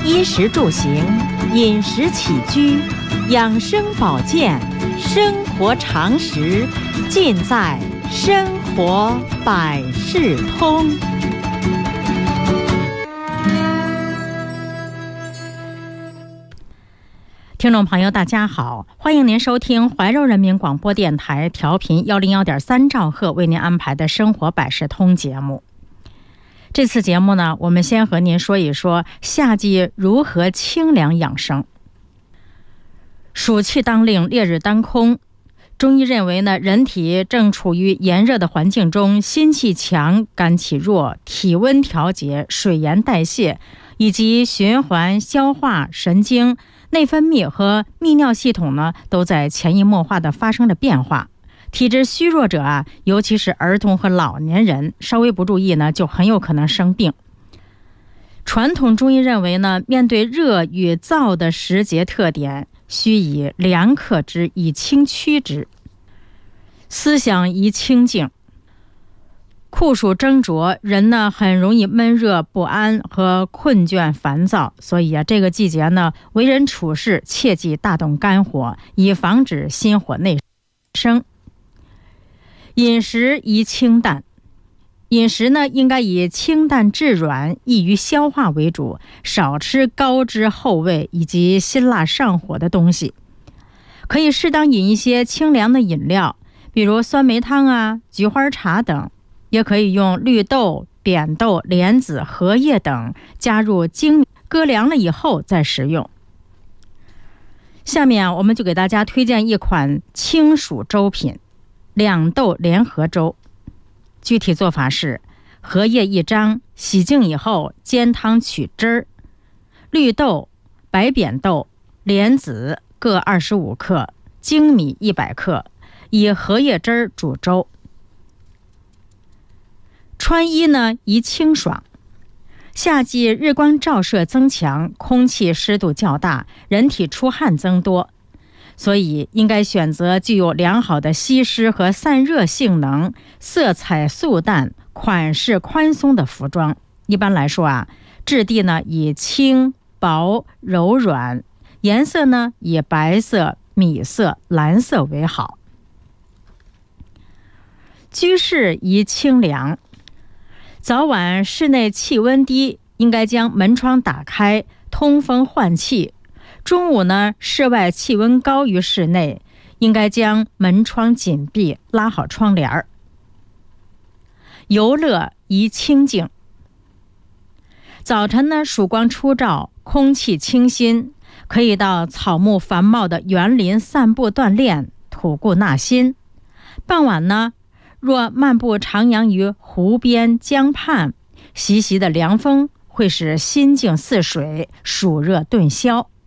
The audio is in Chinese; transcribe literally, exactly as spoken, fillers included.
衣食住行、饮食起居、养生保健、生活常识，尽在生活百事通。听众朋友大家好，欢迎您收听怀柔人民广播电台调频一零一点三兆赫为您安排的生活百事通节目。这次节目呢，我们先和您说一说夏季如何清凉养生。暑气当令，烈日当空，中医认为呢，人体正处于炎热的环境中，心气强，肝气弱，体温调节、水盐代谢以及循环、消化、神经、内分泌和泌尿系统呢，都在潜移默化地发生着变化。体质虚弱者啊，尤其是儿童和老年人，稍微不注意呢，就很有可能生病。传统中医认为呢，面对热与燥的时节特点，需以凉克之，以清驱之。思想宜清静。酷暑蒸灼，人呢很容易闷热不安和困倦烦躁，所以啊，这个季节呢，为人处事切忌大动肝火，以防止心火内生。饮食宜清淡，饮食呢应该以清淡质软、易于消化为主，少吃高脂厚味以及辛辣上火的东西。可以适当饮一些清凉的饮料，比如酸梅汤啊、菊花茶等。也可以用绿豆、扁豆、莲子、荷叶等加入精米，搁凉了以后再食用。下面啊，我们就给大家推荐一款清暑粥品——两豆联合粥。具体做法是：荷叶一张，洗净以后煎汤取汁儿；绿豆、白扁豆、莲子各二十五克，精米一百克，以荷叶汁儿煮粥。穿衣呢宜清爽。夏季日光照射增强，空气湿度较大，人体出汗增多，所以应该选择具有良好的吸湿和散热性能、色彩素淡、款式宽松的服装。一般来说啊，质地呢以轻薄柔软，颜色呢以白色、米色、蓝色为好。居室宜清凉。早晚室内气温低，应该将门窗打开，通风换气。中午呢，室外气温高于室内，应该将门窗紧闭，拉好窗帘儿。游乐宜清静。早晨呢，曙光初照，空气清新，可以到草木繁茂的园林散步锻炼，吐故纳新。傍晚呢，若漫步徜徉于湖边江畔，习习的凉风会使心静似水，暑热顿消。